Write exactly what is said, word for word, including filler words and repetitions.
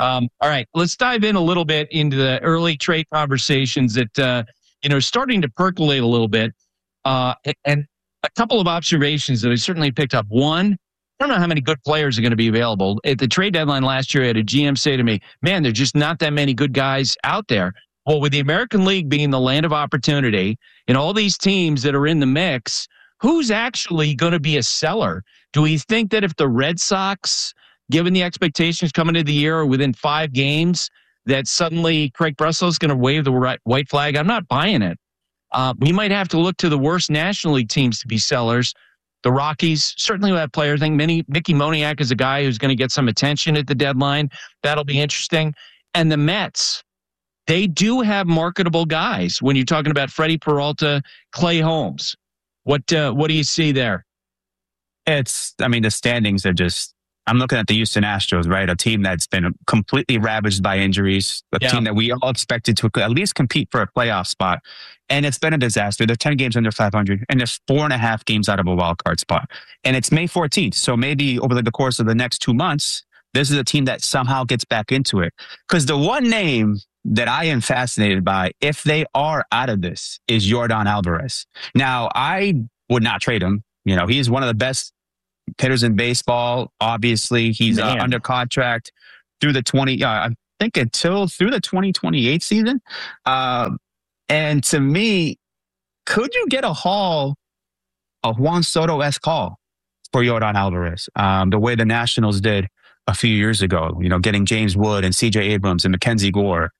Um, all right, let's dive in a little bit into the early trade conversations that uh, you know starting to percolate a little bit, uh, and a couple of observations that I certainly picked up. One, I don't know how many good players are going to be available at the trade deadline last year. I had a G M say to me, "Man, there's just not that many good guys out there." Well, with the American League being the land of opportunity and all these teams that are in the mix, who's actually going to be a seller? Do we think that if the Red Sox, given the expectations coming into the year, or within five games, that suddenly Craig Breslow is going to wave the white flag? I'm not buying it. Uh, we might have to look to the worst National League teams to be sellers. The Rockies certainly will have players. I think many, Mickey Moniak is a guy who's going to get some attention at the deadline. That'll be interesting. And the Mets, they do have marketable guys. When you're talking about Freddie Peralta, Clay Holmes, what uh, what do you see there? It's, I mean, the standings are just, I'm looking at the Houston Astros, right? A team that's been completely ravaged by injuries, a yeah. team that we all expected to at least compete for a playoff spot. And it's been a disaster. They're ten games under five hundred, and they're four and a half games out of a wild card spot. And it's May fourteenth. So maybe over the course of the next two months, this is a team that somehow gets back into it. Because the one name that I am fascinated by, if they are out of this, is Yordan Alvarez. Now, I would not trade him. You know, he's one of the best hitters in baseball. Obviously, he's uh, under contract through the twenty. Uh, I think until through the twenty twenty-eight season. Uh, and to me, could you get a haul, a Juan Soto-esque haul for Yordan Alvarez? Um, the way the Nationals did a few years ago, you know, getting James Wood and C J Abrams and Mackenzie Gore